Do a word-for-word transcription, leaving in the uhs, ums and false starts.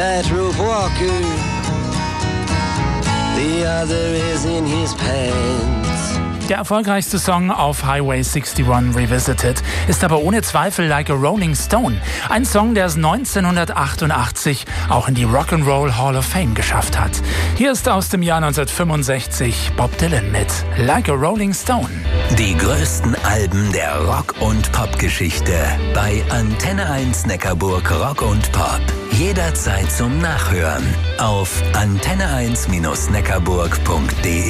Tightrope walker, the other is in his pants. Der erfolgreichste Song auf Highway einundsechzig Revisited ist aber ohne Zweifel Like a Rolling Stone. Ein Song, der es neunzehnhundertachtundachtzig auch in die Rock'n'Roll Hall of Fame geschafft hat. Hier ist aus dem Jahr neunzehnhundertfünfundsechzig Bob Dylan mit Like a Rolling Stone. Die größten Alben der Rock- und Pop-Geschichte bei Antenne eins Neckarburg Rock und Pop. Jederzeit zum Nachhören auf antenne eins Bindestrich neckarburg punkt de.